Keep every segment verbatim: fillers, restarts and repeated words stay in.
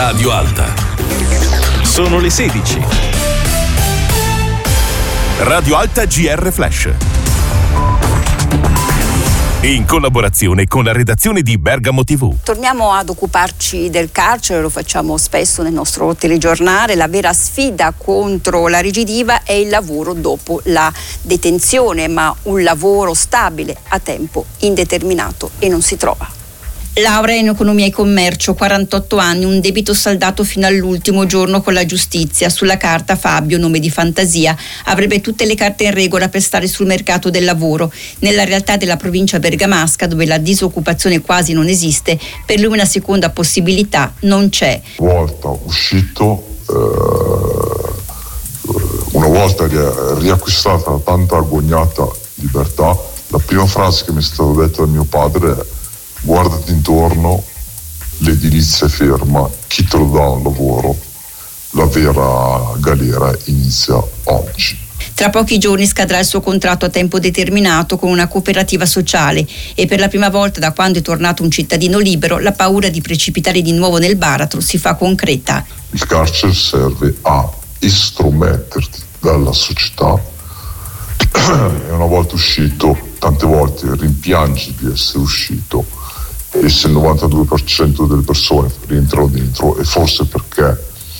Radio Alta. Sono le sedici. Radio Alta G R Flash. In collaborazione con la redazione di Bergamo tivù. Torniamo ad occuparci del carcere, lo facciamo spesso nel nostro telegiornale. La vera sfida contro la recidiva è il lavoro dopo la detenzione, ma un lavoro stabile a tempo indeterminato e non si trova. Laurea in economia e commercio, quarantotto anni, un debito saldato fino all'ultimo giorno con la giustizia. Sulla carta Fabio, nome di fantasia, avrebbe tutte le carte in regola per stare sul mercato del lavoro. Nella realtà della provincia bergamasca, dove la disoccupazione quasi non esiste, per lui una seconda possibilità non c'è. Una volta uscito, eh, una volta riacquistata la tanta agognata libertà, la prima frase che mi è stata detta da mio padre è: guardati intorno, l'edilizia è ferma, chi te lo dà un lavoro? La vera galera inizia oggi. Tra pochi giorni scadrà il suo contratto a tempo determinato con una cooperativa sociale e per la prima volta da quando è tornato un cittadino libero la paura di precipitare di nuovo nel baratro si fa concreta. Il carcere serve a estrometterti dalla società e una volta uscito tante volte rimpiangi di essere uscito. E se il novantadue per cento delle persone rientrano dentro è forse perché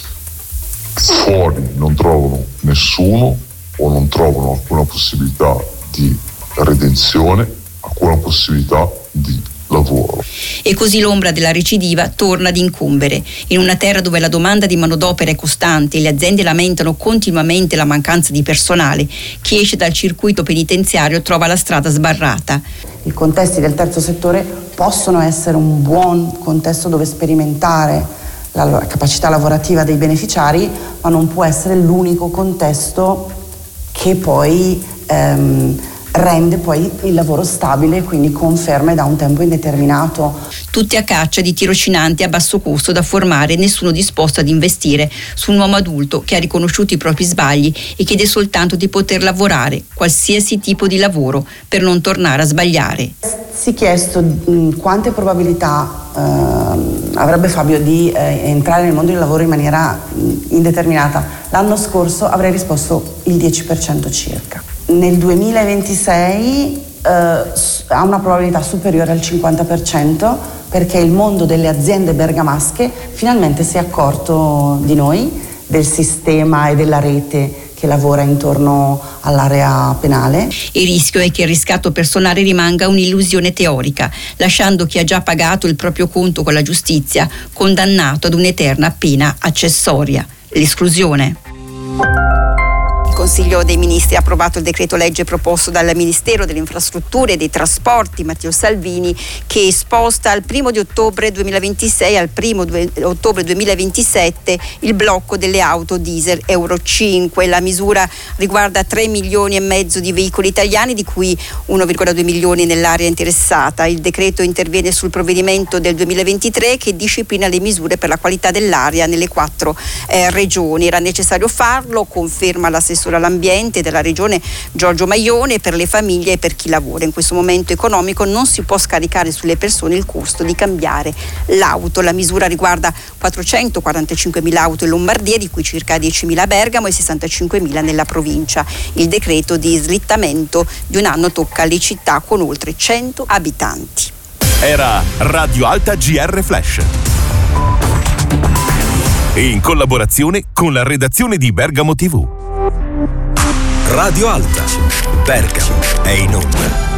fuori non trovano nessuno o non trovano alcuna possibilità di redenzione, alcuna possibilità di lavoro. E così l'ombra della recidiva torna ad incombere. In una terra dove la domanda di manodopera è costante e le aziende lamentano continuamente la mancanza di personale, chi esce dal circuito penitenziario trova la strada sbarrata. I contesti del terzo settore possono essere un buon contesto dove sperimentare la capacità lavorativa dei beneficiari, ma non può essere l'unico contesto che poi ehm, rende poi il lavoro stabile e quindi conferme da un tempo indeterminato. Tutti a caccia di tirocinanti a basso costo da formare, nessuno disposto ad investire su un uomo adulto che ha riconosciuto i propri sbagli e chiede soltanto di poter lavorare, qualsiasi tipo di lavoro, per non tornare a sbagliare. Si è chiesto mh, quante probabilità eh, avrebbe Fabio di eh, entrare nel mondo del lavoro in maniera mh, indeterminata. L'anno scorso avrei risposto il dieci per cento circa. Nel duemilaventisei eh, ha una probabilità superiore al cinquanta per cento perché il mondo delle aziende bergamasche finalmente si è accorto di noi, del sistema e della rete che lavora intorno all'area penale. Il rischio è che il riscatto personale rimanga un'illusione teorica, lasciando chi ha già pagato il proprio conto con la giustizia condannato ad un'eterna pena accessoria, l'esclusione. Il Consiglio dei Ministri ha approvato il decreto legge proposto dal Ministero delle Infrastrutture e dei Trasporti Matteo Salvini, che sposta al primo di ottobre duemilaventisei al primo di ottobre duemilaventisette il blocco delle auto diesel Euro cinque. La misura riguarda tre milioni e mezzo di veicoli italiani, di cui uno virgola due milioni nell'area interessata. Il decreto interviene sul provvedimento del duemilaventitré che disciplina le misure per la qualità dell'aria nelle quattro eh, regioni. Era necessario farlo, conferma l'assessore all'ambiente della regione Giorgio Maione, per le famiglie e per chi lavora. In questo momento economico non si può scaricare sulle persone il costo di cambiare l'auto. La misura riguarda quattrocentoquarantacinquemila auto in Lombardia, di cui circa diecimila a Bergamo e sessantacinquemila nella provincia. Il decreto di slittamento di un anno tocca le città con oltre cento abitanti. Era Radio Alta G R Flash. In collaborazione con la redazione di Bergamo tivù. Radio Alta, Bergamo è in onda